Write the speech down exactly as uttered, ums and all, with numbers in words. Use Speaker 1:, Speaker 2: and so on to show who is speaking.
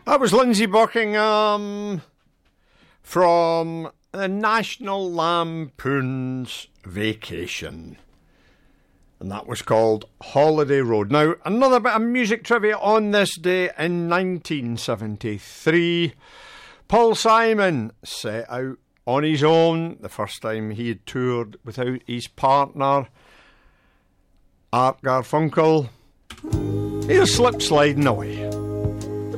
Speaker 1: That was Lindsey Buckingham from the National Lampoon's Vacation. And that was called Holiday Road. Now, another bit of music trivia on this day in nineteen seventy-three. Paul Simon set out on his own, the first time he had toured without his partner, Art Garfunkel. Here's Slip Sliding Away.